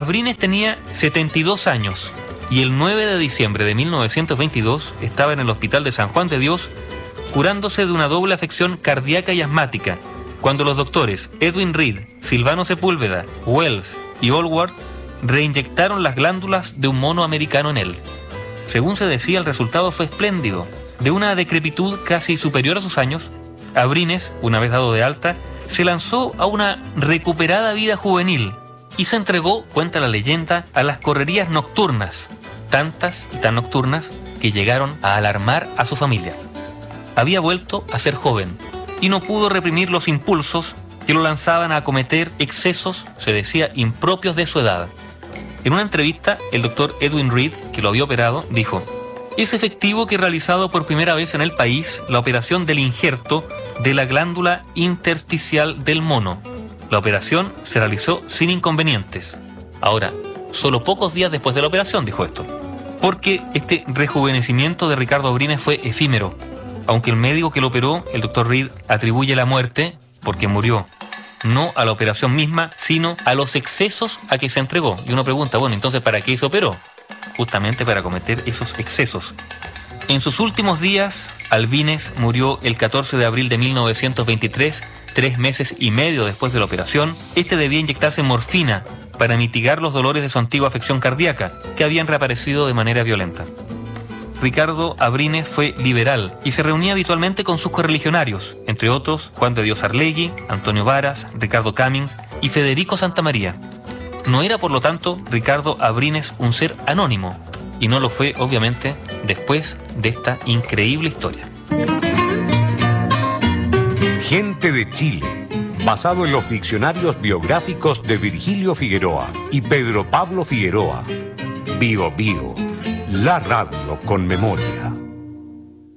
Abrines tenía 72 años y el 9 de diciembre de 1922 estaba en el Hospital de San Juan de Dios curándose de una doble afección cardíaca y asmática, cuando los doctores Edwin Reed, Silvano Sepúlveda, Wells y Allward reinyectaron las glándulas de un mono americano en él. Según se decía, el resultado fue espléndido. De una decrepitud casi superior a sus años, Abrines, una vez dado de alta, se lanzó a una recuperada vida juvenil y se entregó, cuenta la leyenda, a las correrías nocturnas, tantas y tan nocturnas que llegaron a alarmar a su familia. Había vuelto a ser joven y no pudo reprimir los impulsos que lo lanzaban a cometer excesos, se decía, impropios de su edad. En una entrevista, el doctor Edwin Reed, que lo había operado, dijo: «Es efectivo que he realizado por primera vez en el país la operación del injerto de la glándula intersticial del mono. La operación se realizó sin inconvenientes». Ahora, solo pocos días después de la operación dijo esto, porque este rejuvenecimiento de Ricardo Abrines fue efímero, aunque el médico que lo operó, el doctor Reed, atribuye la muerte, porque murió, no a la operación misma, sino a los excesos a que se entregó. Y uno pregunta, bueno, entonces ¿para qué se operó? Justamente para cometer esos excesos. En sus últimos días, Abrines murió el 14 de abril de 1923, 3 meses y medio después de la operación. Este debía inyectarse morfina para mitigar los dolores de su antigua afección cardíaca, que habían reaparecido de manera violenta. Ricardo Abrines fue liberal y se reunía habitualmente con sus correligionarios, entre otros Juan de Dios Arlegui, Antonio Varas, Ricardo Cummings y Federico Santamaría. No era, por lo tanto, Ricardo Abrines un ser anónimo, y no lo fue, obviamente, después de esta increíble historia. Gente de Chile, basado en los diccionarios biográficos de Virgilio Figueroa y Pedro Pablo Figueroa. Bio Bio, la radio con memoria.